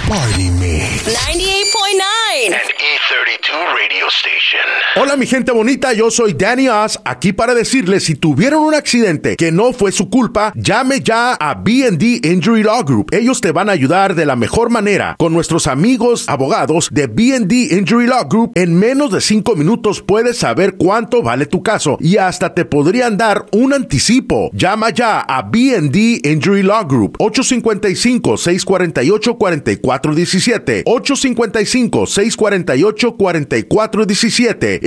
Party Mix 98.9 and E32 Radio Station. Hola mi gente bonita, yo soy Danny Oz, aquí para decirles si tuvieron un accidente que no fue su culpa, llame ya a B&D Injury Law Group. Ellos te van a ayudar de la mejor manera. Con nuestros amigos abogados de B&D Injury Law Group, en menos de 5 minutos puedes saber cuánto vale tu caso y hasta te podrían dar un anticipo. Llama ya a B&D Injury Law Group 855-648-4417 855-648-4417.